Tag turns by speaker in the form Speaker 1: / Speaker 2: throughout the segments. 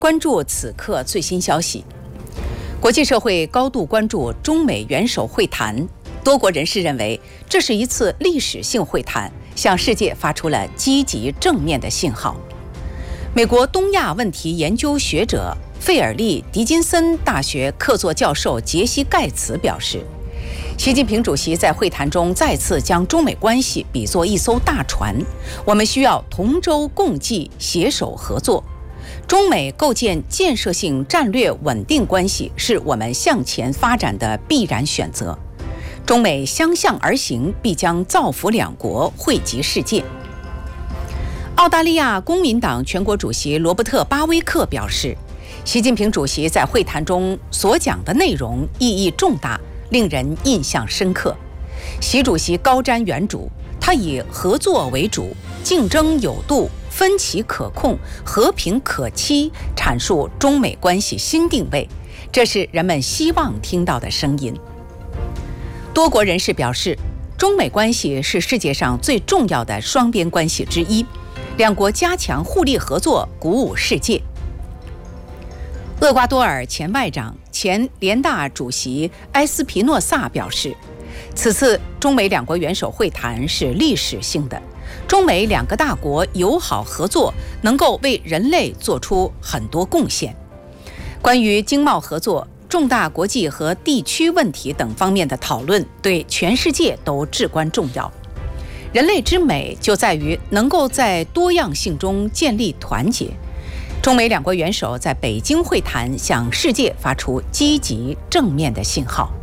Speaker 1: 关注此刻最新消息。国际社会高度关注中美元首会谈，多国人士认为这是一次历史性会谈，向世界发出了积极正面的信号。美国东亚问题研究学者费尔利·狄金森大学客座教授杰西·盖茨表示，习近平主席在会谈中再次将中美关系比作一艘大船，我们需要同舟共济，携手合作。中美构建建设性战略稳定关系是我们向前发展的必然选择。中美相向而行，必将造福两国，惠及世界。澳大利亚公民党全国主席罗伯特·巴威克表示，习近平主席在会谈中所讲的内容意义重大，令人印象深刻。习主席高瞻远瞩，他以合作为主，竞争有度，分歧可控，和平可期，阐述中美关系新定位，这是人们希望听到的声音。多国人士表示，中美关系是世界上最重要的双边关系之一，两国加强互利合作，鼓舞世界。厄瓜多尔前外长、前联大主席埃斯皮诺萨表示，此次中美两国元首会谈是历史性的，中美两个大国友好合作能够为人类做出很多贡献。关于经贸合作、重大国际和地区问题等方面的讨论对全世界都至关重要。人类之美就在于能够在多样性中建立团结。中美两国元首在北京会谈，向世界发出积极正面的信号。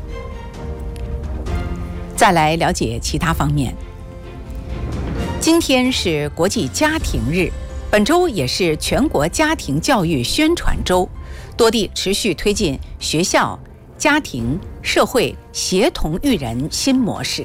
Speaker 1: 再来了解其他方面。今天是国际家庭日，本周也是全国家庭教育宣传周，多地持续推进学校、家庭、社会协同育人新模式。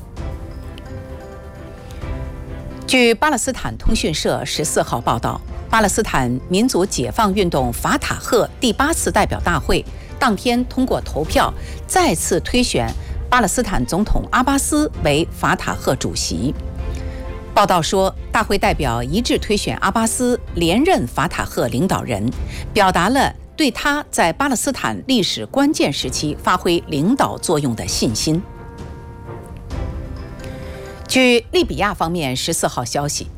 Speaker 1: 据巴勒斯坦通讯社14号报道，巴勒斯坦民族解放运动法塔赫第8次代表大会当天通过投票，再次推选巴勒斯坦总统阿巴斯为法塔赫主席。报道说，大会代表一致推选阿巴斯连任法塔赫领导人，表达了对他在巴勒斯坦历史关键时期发挥领导作用的信心。据利比亚方面14号消息，